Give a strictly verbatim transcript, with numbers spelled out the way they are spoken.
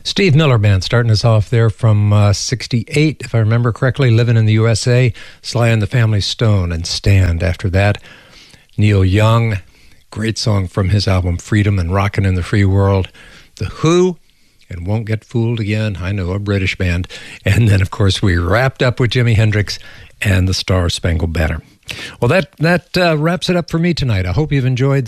Steve Miller Band starting us off there from uh, sixty-eight, if I remember correctly, Living in the U S A, Sly and the Family Stone, and Stand. After that, Neil Young, great song from his album Freedom and Rockin' in the Free World. The Who, and Won't Get Fooled Again, I know, a British band. And then, of course, we wrapped up with Jimi Hendrix and the Star Spangled Banner. Well, that, that uh, wraps it up for me tonight. I hope you've enjoyed